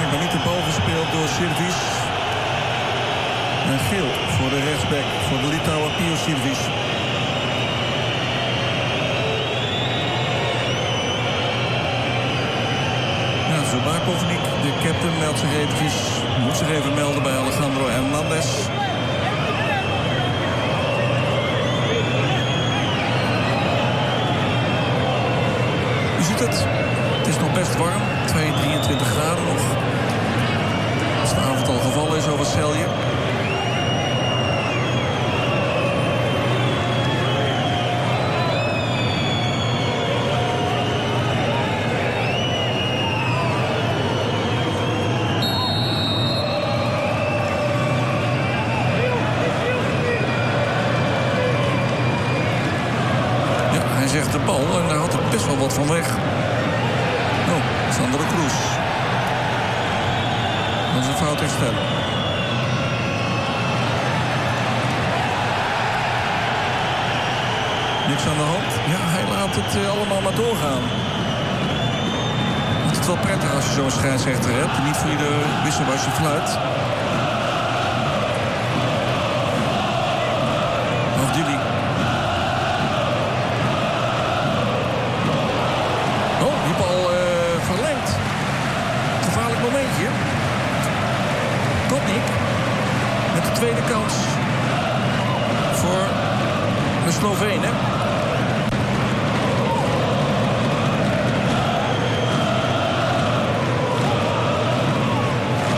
blijkbaar niet de bal gespeeld door Sirvis. En geel voor de rechtsback, voor de Litouwer Pio Sirvis. Ja, Zubakovnik, de captain, meldt zich eventjes. Moet zich even melden bij Alejandro Hernandez. Je ziet het. Het is nog best warm. 23 graden nog. Als de avond al gevallen is over Celje. Zegt de bal en daar had er best wel wat van weg. Oh, Sandro Cruz. Dat is een fout herstellen. Niks aan de hand. Ja, hij laat het allemaal maar doorgaan. Het is wel prettig als je zo'n scheidsrechter hebt. Niet voor ieder wisselwasje fluit. Afdili. Momentje. Kotnik met de tweede kans voor de Slovenen.